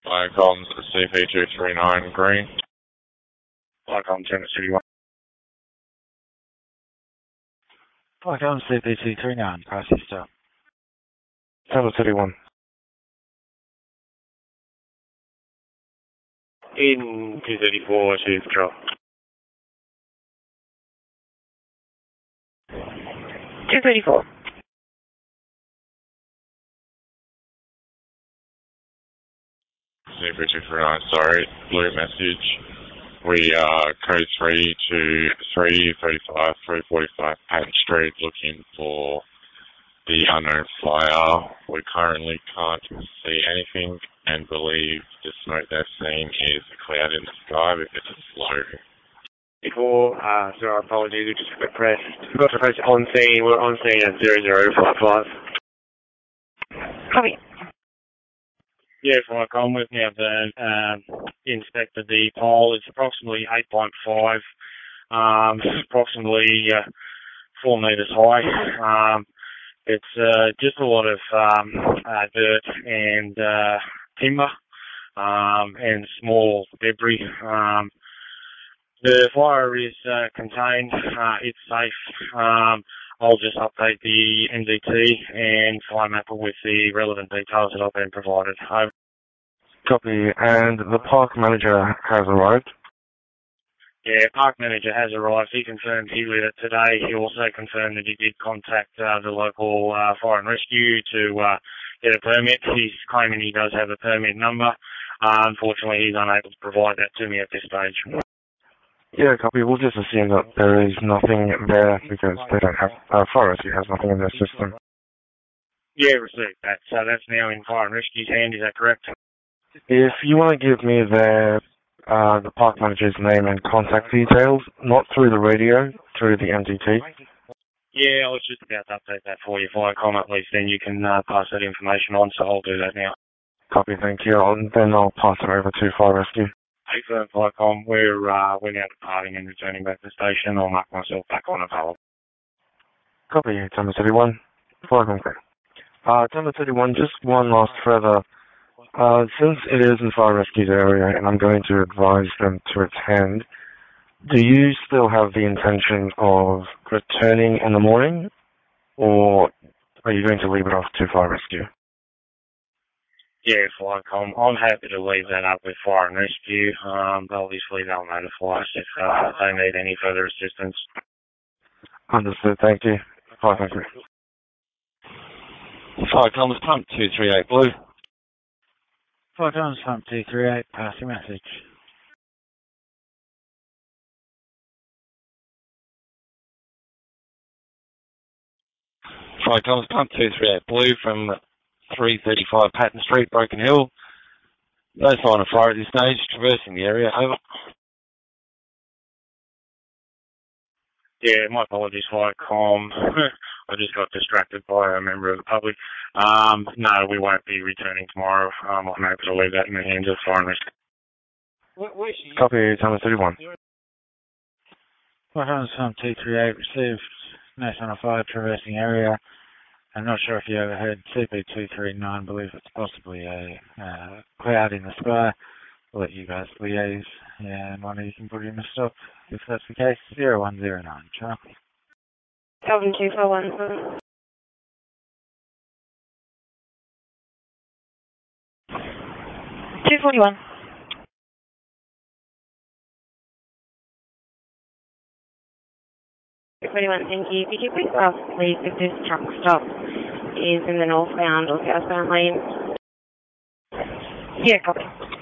Viacom CP239 green. Viacom Temple City 1. Viacom CP239, pass your stop. Temple City 1. In 234, she's drop. 234. CP239, sorry, blue message. We are code 3 to 335, 345 Patton Street looking for the unknown flyer. We currently can't see anything and believe the smoke they're seeing is a cloud in the sky because it's low. Before, so apologies, we just pressed. We got to press on scene. We're on scene at 0055. Copy. Yeah, Viacom, we've now inspected the pole. It's approximately 8.5, approximately 4 metres high. It's just a lot of dirt and timber and small debris. The fire is contained. It's safe. I'll just update the NDT and fire mapper with the relevant details that I've been provided. Over. Copy. And the park manager has arrived? Yeah, park manager has arrived. He confirmed he lit it today. He also confirmed that he did contact the local fire and rescue to get a permit. He's claiming he does have a permit number. Unfortunately, he's unable to provide that to me at this stage. Yeah, copy. We'll just assume that there is nothing there because they don't have, fire rescue has nothing in their system. Yeah, received that. So that's now in fire and rescue's hand, is that correct? If you want to give me the park manager's name and contact details, not through the radio, through the NDT. Yeah, I was just about to update that for you, Viacom, at least then you can pass that information on, so I'll do that now. Copy, thank you. Then I'll pass it over to fire rescue. Excellent, Viacom. We're now departing and returning back to the station. I'll mark myself back on available. Copy, Temple City 1. Viacom, Temple City 1, just one last further. Since it is in fire rescue's area and I'm going to advise them to attend, do you still have the intention of returning in the morning, or are you going to leave it off to fire rescue? Yeah, Viacom. I'm happy to leave that up with fire and rescue. Obviously, they'll notify us if they need any further assistance. Understood, thank you. Viacom, Viacom, pump 238 blue. Viacom, pump 238, pass your message. Viacom, pump 238 blue from 335 Patton Street, Broken Hill. No sign of fire at this stage, traversing the area, over. Yeah, my apologies, Viacom. I just got distracted by a member of the public. No, we won't be returning tomorrow. I'm able to leave that in the hands of fire and rescue. Copy, Temple City 1. Viacom, pump 238 received. No sign of fire, traversing area. I'm not sure if you ever heard CP239, believe it's possibly a cloud in the sky. I'll let you guys liaise, and one of you can put in a stop if that's the case. 0109, Charlie. Calvin 2417. 241. Thank you. Could you please ask, please, if this truck stop is in the northbound or southbound lane? Yeah, copy.